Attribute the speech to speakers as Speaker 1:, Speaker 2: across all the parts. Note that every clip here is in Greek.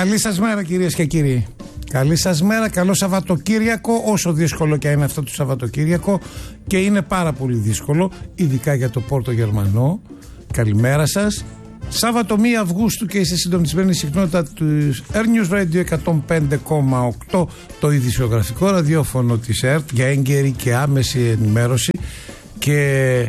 Speaker 1: Καλή σας μέρα κυρίες και κύριοι. Καλή σας μέρα, καλό Σαββατοκύριακο, όσο δύσκολο και είναι αυτό το Σαββατοκύριακο, και είναι πάρα πολύ δύσκολο, ειδικά για το Πόρτο Γερμανό. Καλημέρα σας. Σάββατο 1 Αυγούστου και είστε συντονισμένοι συχνότητα του Air News Radio 105,8, το ειδησιογραφικό ραδιόφωνο της ΕΡΤ, για έγκαιρη και άμεση ενημέρωση. Και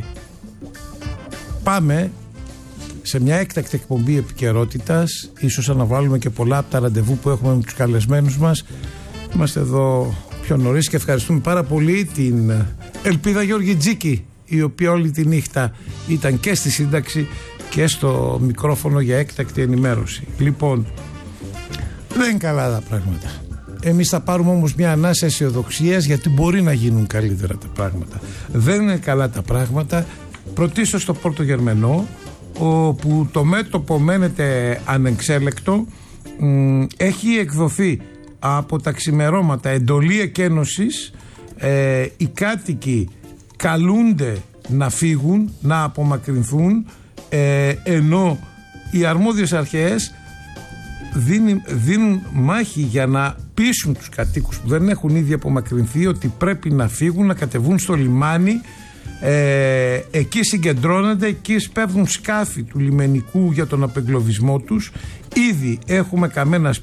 Speaker 1: πάμε σε μια έκτακτη εκπομπή επικαιρότητας, ίσως αναβάλουμε και πολλά από τα ραντεβού που έχουμε με τους καλεσμένους μας. Είμαστε εδώ πιο νωρίς και ευχαριστούμε πάρα πολύ την Ελπίδα Γεωργιτζίκη, η οποία όλη τη νύχτα ήταν και στη σύνταξη και στο μικρόφωνο για έκτακτη ενημέρωση. Λοιπόν, δεν είναι καλά τα πράγματα. Εμείς θα πάρουμε όμως μια ανάσα αισιοδοξίας, γιατί μπορεί να γίνουν καλύτερα τα πράγματα. Δεν είναι καλά τα πράγματα. Πρωτίστως στο Πόρτο Γερμανό, όπου το μέτωπο μένεται ανεξέλεκτο. Έχει εκδοθεί από τα ξημερώματα εντολή εκένωσης. Οι κάτοικοι καλούνται να φύγουν, να απομακρυνθούν, ενώ οι αρμόδιες αρχές δίνουν μάχη για να πείσουν τους κατοίκους που δεν έχουν ήδη απομακρυνθεί ότι πρέπει να φύγουν, να κατεβούν στο λιμάνι. Εκεί συγκεντρώνονται, εκεί σπέβδουν σκάφη του λιμενικού για τον απεγκλωβισμό τους. Ήδη έχουμε καμένα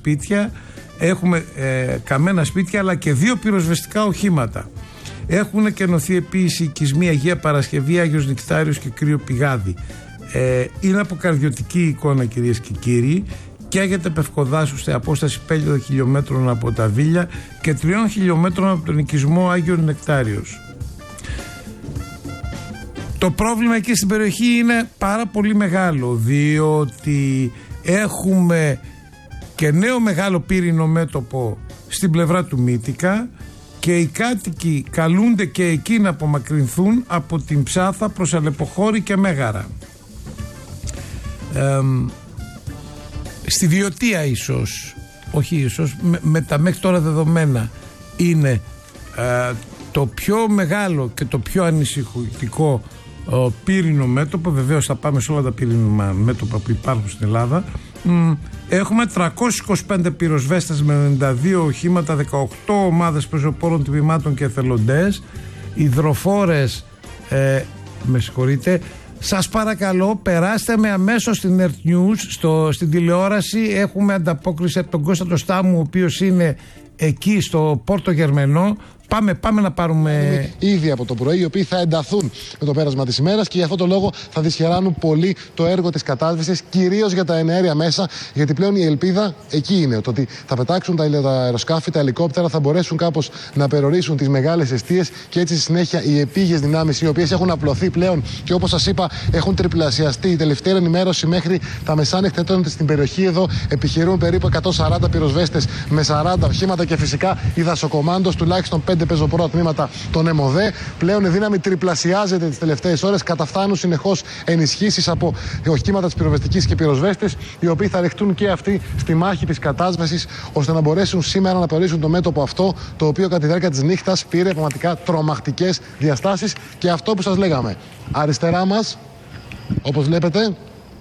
Speaker 1: σπίτια, αλλά και 2 πυροσβεστικά οχήματα. Έχουν κενωθεί επίσης οικισμοί Αγία Παρασκευή, Άγιος Νεκτάριος και Κρύο Πηγάδι. Είναι αποκαρδιωτική εικόνα, κυρίες και κύριοι. Καίγεται Πευκοδάσου σε απόσταση 5 χιλιόμετρων από τα Βίλια και 3 χιλιόμετρων από τον οικισμό Άγιο Νεκτάριος. Το πρόβλημα εκεί στην περιοχή είναι πάρα πολύ μεγάλο, διότι έχουμε και νέο μεγάλο πύρινο μέτωπο στην πλευρά του Μύτικα και οι κάτοικοι καλούνται και εκεί να απομακρυνθούν από την Ψάθα προς Αλεποχώρη και Μέγαρα. Στη Βιωτία με τα μέχρι τώρα δεδομένα είναι το πιο μεγάλο και το πιο ανησυχητικό πύρινο μέτωπο. Βεβαίως θα πάμε σε όλα τα πύρινα μέτωπα που υπάρχουν στην Ελλάδα. Έχουμε 325 πυροσβέστες με 92 οχήματα, 18 ομάδες πεζοπόρων τμήματων και εθελοντές, υδροφόρες. Με συγχωρείτε. Σας παρακαλώ, περάστε με αμέσως στην Earth News, στην τηλεόραση. Έχουμε ανταπόκριση από τον Κώστα το Στάμου, ο οποίος είναι εκεί στο Πόρτο Γερμανό. Πάμε να πάρουμε.
Speaker 2: Ήδη από το πρωί, οι οποίοι θα ενταθούν με το πέρασμα της ημέρας και για αυτόν τον λόγο θα δυσχεράνουν πολύ το έργο της κατάσβεσης, κυρίως για τα εναέρια μέσα. Γιατί πλέον η ελπίδα εκεί είναι. Το ότι θα πετάξουν τα αεροσκάφη, τα ελικόπτερα, θα μπορέσουν κάπως να περιορίσουν τις μεγάλες εστίες και έτσι στη συνέχεια οι επίγειες δυνάμεις, οι οποίες έχουν απλωθεί πλέον και όπως σας είπα έχουν τριπλασιαστεί. Η τελευταία ενημέρωση μέχρι τα μεσάνυχτα ήταν ότι στην περιοχή εδώ επιχειρούν περίπου 140 πυροσβέστες με 40 οχήματα και φυσικά οι δασοκομάντος, τουλάχιστον 5 πεζοπόρα τμήματα των ΕΜΟΔΕ. Πλέον η δύναμη τριπλασιάζεται τις τελευταίες ώρες. Καταφθάνουν συνεχώς ενισχύσεις από οχήματα της πυροσβεστικής και πυροσβέστες, οι οποίοι θα ρεχτούν και αυτοί στη μάχη της κατάσβεσης, ώστε να μπορέσουν σήμερα να περιορίσουν το μέτωπο αυτό, το οποίο κατά τη διάρκεια της νύχτας πήρε πραγματικά τρομακτικές διαστάσεις. Και αυτό που σας λέγαμε, αριστερά μας, όπως βλέπετε,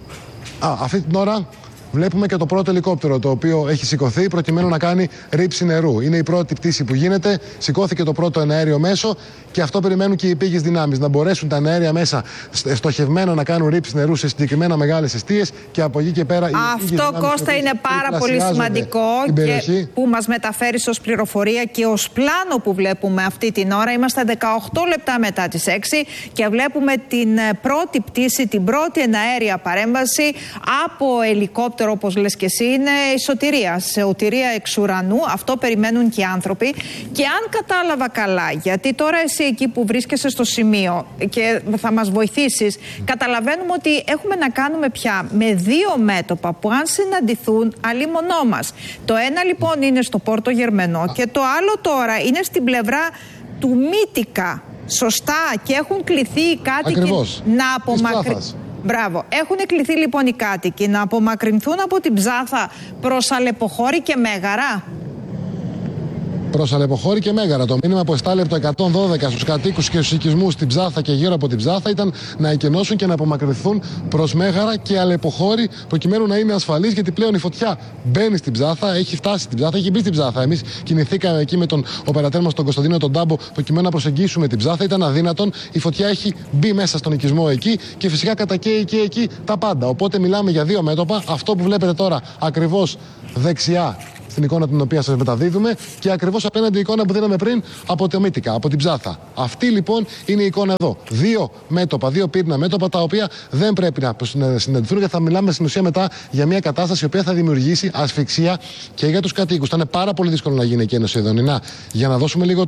Speaker 2: αυτή την ώρα. Βλέπουμε και το πρώτο ελικόπτερο, το οποίο έχει σηκωθεί προκειμένου να κάνει ρήψη νερού. Είναι η πρώτη πτήση που γίνεται. Σηκώθηκε το πρώτο εναέριο μέσο και αυτό περιμένουν και οι επίγειες δυνάμεις. Να μπορέσουν τα εναέρια μέσα στοχευμένα να κάνουν ρήψη νερού σε συγκεκριμένα μεγάλες εστίες και από εκεί και πέρα.
Speaker 3: Αυτό, Κώστα, είναι πάρα πολύ σημαντικό και που μας μεταφέρει ως πληροφορία και ως πλάνο που βλέπουμε αυτή την ώρα. Είμαστε 18 λεπτά μετά τις 6 και βλέπουμε την πρώτη πτήση, την πρώτη εναέρια παρέμβαση από ελικόπτερο. Όπως λες και εσύ, είναι η σωτηρία εξ ουρανού. Αυτό περιμένουν και οι άνθρωποι. Και αν κατάλαβα καλά, γιατί τώρα εσύ εκεί που βρίσκεσαι στο σημείο και θα μας βοηθήσεις, καταλαβαίνουμε ότι έχουμε να κάνουμε πια με 2 μέτωπα που αν συναντηθούν αλίμονό μας. Το ένα λοιπόν είναι στο Πόρτο Γερμανό και το άλλο τώρα είναι στην πλευρά του Μύτικα. Σωστά, και έχουν κληθεί οι κάτοικοι να απομακρυνθούν. Μπράβο. Έχουν κληθεί λοιπόν οι κάτοικοι να απομακρυνθούν από την Ψάθα προς Αλεποχώρη και Μέγαρα.
Speaker 2: προς Αλεποχώρη και Μέγαρα. Το μήνυμα που εστάλει από το 112 στους κατοίκους και στους οικισμούς στην Ψάθα και γύρω από την Ψάθα ήταν να εκενώσουν και να απομακρυνθούν προς Μέγαρα και Αλεποχώρη, προκειμένου να είναι ασφαλείς, γιατί πλέον η φωτιά μπαίνει στην Ψάθα, έχει φτάσει στην Ψάθα, έχει μπει στην Ψάθα. Εμείς κινηθήκαμε εκεί με τον οπερατέρ μας, τον Κωνσταντίνο τον Τάμπο, προκειμένου να προσεγγίσουμε την Ψάθα. Ήταν αδύνατον. Η φωτιά έχει μπει μέσα στον οικισμό εκεί και φυσικά κατακαίει και εκεί τα πάντα. Οπότε μιλάμε για δύο μέτωπα. Αυτό που βλέπετε τώρα ακριβώς δεξιά στην εικόνα την οποία σας μεταδίδουμε και ακριβώς απέναντι η εικόνα που δίναμε πριν από το Μύτικα, από την Ψάθα. Αυτή λοιπόν είναι η εικόνα εδώ. Δύο μέτωπα, δύο πύρνα μέτωπα, τα οποία δεν πρέπει να συναντηθούν, γιατί θα μιλάμε στην ουσία μετά για μια κατάσταση η οποία θα δημιουργήσει ασφυξία και για τους κατοίκους. Θα είναι πάρα πολύ δύσκολο να γίνει εκένωση εδώ. Να, για να δώσουμε λίγο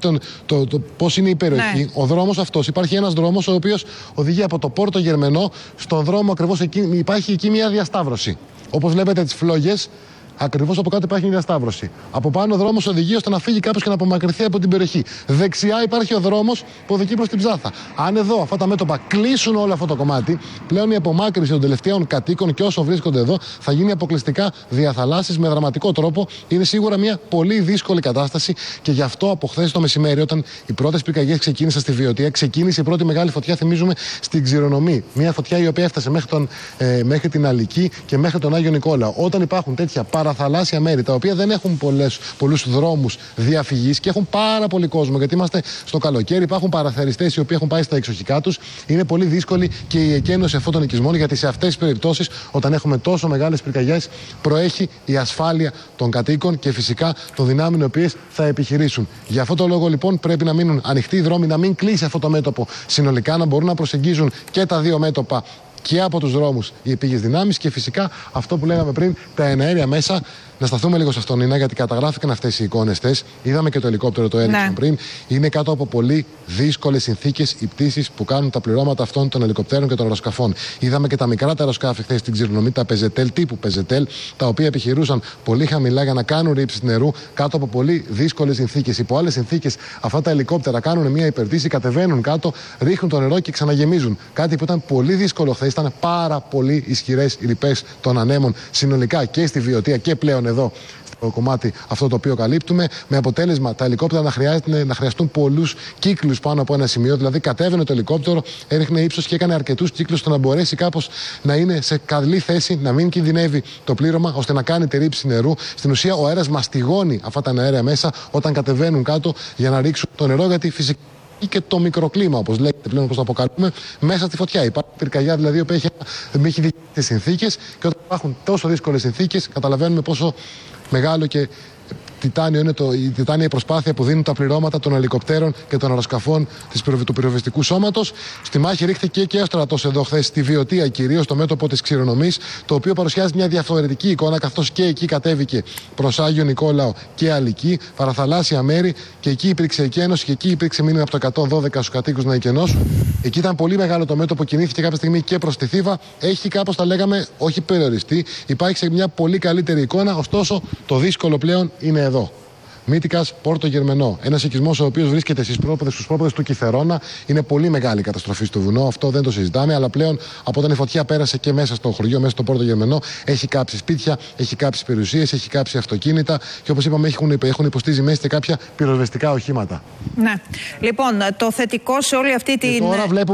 Speaker 2: πώς είναι η περιοχή. Ναι. Ο δρόμος αυτός, υπάρχει ένας δρόμος ο οποίος οδηγεί από το Πόρτο Γερμενό. Στον δρόμο ακριβώς εκεί υπάρχει εκεί μια διασταύρωση. Όπως βλέπετε τις φλόγες. Ακριβώς από κάτω υπάρχει μια διασταύρωση. Από πάνω ο δρόμος οδηγεί ώστε να φύγει κάποιος και να απομακρυνθεί από την περιοχή. Δεξιά υπάρχει ο δρόμος που οδηγεί προς την Ψάθα. Αν εδώ αυτά τα μέτωπα κλείσουν όλο αυτό το κομμάτι, πλέον η απομάκρυνση των τελευταίων κατοίκων και όσων βρίσκονται εδώ θα γίνει αποκλειστικά διαθαλάσσης με δραματικό τρόπο. Είναι σίγουρα μια πολύ δύσκολη κατάσταση και γι' αυτό από χθες το μεσημέρι, όταν οι πρώτες πυρκαγιές ξεκίνησαν στη Βιωτία, ξεκίνησε η πρώτη μεγάλη φωτιά, θυμίζουμε, στην Ξηρονομή. Μια φωτιά η οποία έφτασε μέχρι την Αλική και μέχρι τον Άγιο Νικόλαο. Όταν υπάρχουν τέτοια παραθαλάσσια μέρη, τα οποία δεν έχουν πολλούς δρόμους διαφυγής και έχουν πάρα πολύ κόσμο, γιατί είμαστε στο καλοκαίρι, υπάρχουν παραθεριστές οι οποίοι έχουν πάει στα εξοχικά τους, είναι πολύ δύσκολη και η εκένωση αυτών των οικισμών, γιατί σε αυτές τις περιπτώσεις, όταν έχουμε τόσο μεγάλες πυρκαγιές, προέχει η ασφάλεια των κατοίκων και φυσικά των δυνάμεων οι οποίες θα επιχειρήσουν. Για αυτό το λόγο λοιπόν πρέπει να μείνουν ανοιχτοί οι δρόμοι, να μην κλείσει αυτό το μέτωπο συνολικά, να μπορούν να προσεγγίζουν και τα δύο μέτωπα και από τους δρόμους οι επίγειες δυνάμεις και φυσικά αυτό που λέγαμε πριν, τα εναέρια μέσα. Να σταθούμε λίγο σε αυτόν, Νίνα, γιατί καταγράφηκαν αυτές οι εικόνες χθες. Είδαμε και το ελικόπτερο το έριξαν πριν. Είναι κάτω από πολύ δύσκολες συνθήκες οι πτήσεις που κάνουν τα πληρώματα αυτών των ελικοπτέρων και των αεροσκαφών. Είδαμε και τα μικρά τα αεροσκάφη χθες στην Ξηρονομή, τα Πεζετέλ, τύπου Πεζετέλ, τα οποία επιχειρούσαν πολύ χαμηλά για να κάνουν ρήψεις νερού κάτω από πολύ δύσκολες συνθήκες. Υπό άλλες συνθήκες, αυτά τα ελικόπτερα κάνουν μια υπερτήση, κατεβαίνουν κάτω, ρίχνουν το νερό και ξαναγεμίζουν. Κάτι που ήταν πολύ δύσκολο χθες. Ήταν πάρα πολύ ισχυρές οι ρηπές των ανέμων συνολικά και στη Βιωτία και πλέον εδώ στο κομμάτι αυτό το οποίο καλύπτουμε, με αποτέλεσμα τα ελικόπτερα να χρειαστούν πολλούς κύκλους πάνω από ένα σημείο. Δηλαδή, κατέβαινε το ελικόπτερο, έριχνε ύψος και έκανε αρκετούς κύκλους ώστε να μπορέσει κάπως να είναι σε καλή θέση, να μην κινδυνεύει το πλήρωμα, ώστε να κάνει τη ρήψη νερού. Στην ουσία, ο αέρας μαστιγώνει αυτά τα αέρια μέσα όταν κατεβαίνουν κάτω για να ρίξουν το νερό, γιατί φυσικά και το μικροκλίμα, όπως λέγεται πλέον, όπως το αποκαλούμε, μέσα στη φωτιά. Υπάρχει πυρκαγιά δηλαδή, η οποία έχει δικές συνθήκες και όταν υπάρχουν τόσο δύσκολες συνθήκες, καταλαβαίνουμε πόσο μεγάλο και τιτάνιο είναι η τιτάνια προσπάθεια που δίνουν τα πληρώματα των ελικοπτέρων και των αεροσκαφών του πυροβιστικού σώματος. Στη μάχη ρίχθηκε και ο στρατός εδώ χθες στη Βιωτία, κυρίως στο μέτωπο της Ξηρονομής, το οποίο παρουσιάζει μια διαφορετική εικόνα, καθώς και εκεί κατέβηκε προς Άγιο Νικόλαο και Αλική, παραθαλάσσια μέρη, και εκεί υπήρξε εκένωση και εκεί υπήρξε μήνυμα από το 112 στους κατοίκους να εκενώσουν. Εκεί ήταν πολύ μεγάλο το μέτωπο, κινήθηκε κάποια στιγμή και προς τη Θήβα. Έχει κάπως, τα λέγαμε, όχι περιοριστεί. Υπάρχει σε μια πολύ καλύτερη εικόνα, ωστόσο το δύσκολο πλέον είναι εδώ. Μύτικας, Πόρτο Γερμενό. Ένας οικισμός ο οποίος βρίσκεται στους πρόποδες του Κιθερώνα. Είναι πολύ μεγάλη η καταστροφή στο βουνό, αυτό δεν το συζητάμε. Αλλά πλέον από όταν η φωτιά πέρασε και μέσα στο χωριό, μέσα στο Πόρτο Γερμενό, έχει κάψει σπίτια, έχει κάψει περιουσίες, έχει κάψει αυτοκίνητα και όπως είπαμε, έχουν υποστεί ζημιές και κάποια πυροσβεστικά οχήματα.
Speaker 3: Ναι. Λοιπόν, το θετικό σε όλη αυτή την.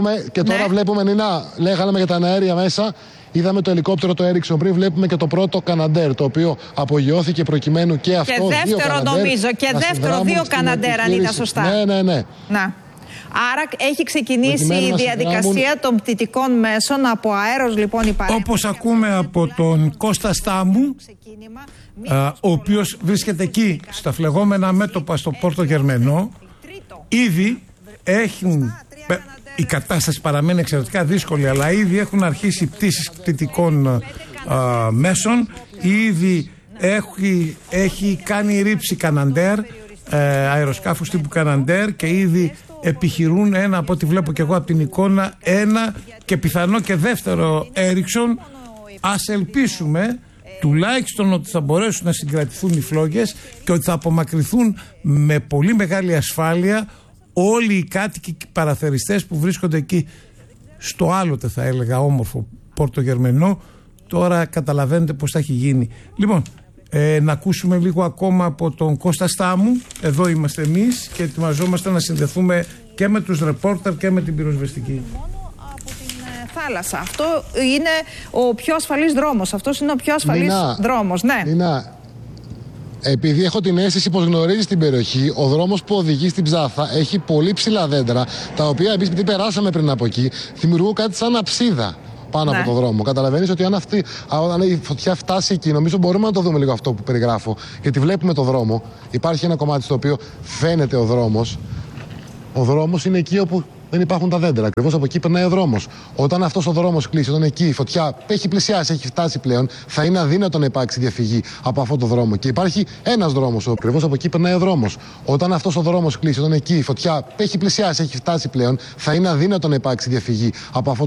Speaker 2: Τώρα βλέπουμε, Νίνα, λέγαμε για τα αέρια μέσα. Είδαμε το ελικόπτερο το Έριξον πριν, βλέπουμε και το πρώτο Καναντέρ, το οποίο απογειώθηκε προκειμένου και αυτό.
Speaker 3: Και δεύτερο νομίζω, και δεύτερο, δύο Καναντέρ, αν ήταν σωστά.
Speaker 2: Ναι.
Speaker 3: Να. Άρα έχει ξεκινήσει η διαδικασία των πτυτικών μέσων από αέρος, λοιπόν, η παρέμβαση.
Speaker 1: Όπως ακούμε από τον Κώστα Στάμου, ο οποίος βρίσκεται εκεί στα φλεγόμενα μέτωπα στο Πόρτο Γερμενό, ήδη έχουν. Η κατάσταση παραμένει εξαιρετικά δύσκολη, αλλά ήδη έχουν αρχίσει πτήσεις πτυτικών μέσων. Ήδη έχει κάνει ρήψη Καναντέρ, αεροσκάφους τύπου Καναντέρ, και ήδη επιχειρούν ένα, από ό,τι βλέπω και εγώ από την εικόνα, ένα και πιθανό και δεύτερο Έριξον. Ας ελπίσουμε τουλάχιστον ότι θα μπορέσουν να συγκρατηθούν οι φλόγες και ότι θα απομακρυνθούν με πολύ μεγάλη ασφάλεια όλοι οι κάτοικοι και παραθεριστές που βρίσκονται εκεί στο άλλοτε, θα έλεγα, όμορφο Πόρτο Γερμενό. Τώρα καταλαβαίνετε πως θα έχει γίνει. Λοιπόν, Να ακούσουμε λίγο ακόμα από τον Κώστα Στάμου. Εδώ είμαστε εμείς και ετοιμαζόμαστε να συνδεθούμε και με τους ρεπόρτερ και με την πυροσβεστική.
Speaker 3: Θάλασσα. Αυτό είναι ο πιο ασφαλής δρόμος. Αυτός είναι ο πιο ασφαλής δρόμος. Ναι.
Speaker 2: Νίνα, επειδή έχω την αίσθηση πως γνωρίζεις την περιοχή, ο δρόμος που οδηγεί στην Ψάθα έχει πολύ ψηλά δέντρα, τα οποία επειδή περάσαμε πριν από εκεί, δημιουργούν κάτι σαν αψίδα πάνω από το δρόμο. Καταλαβαίνεις ότι αν η φωτιά φτάσει εκεί, νομίζω μπορούμε να το δούμε λίγο αυτό που περιγράφω. Γιατί βλέπουμε το δρόμο, υπάρχει ένα κομμάτι στο οποίο φαίνεται ο δρόμος. Ο δρόμος είναι εκεί όπου δεν υπάρχουν τα δέντρα. Ακριβώς από εκεί περνάει ο δρόμος. Όταν αυτός ο δρόμος κλείσει, όταν εκεί η φωτιά έχει πλησιάσει, έχει φτάσει πλέον, θα είναι αδύνατο να υπάρξει διαφυγή από αυτό το δρόμο. Και υπάρχει ένας δρόμος, ακριβώς από εκεί περνάει ο δρόμος. Όταν αυτός ο δρόμος κλείσει, όταν εκεί η φωτιά έχει πλησιάσει, έχει φτάσει πλέον, θα είναι αδύνατο να υπάρξει διαφυγή από αυτό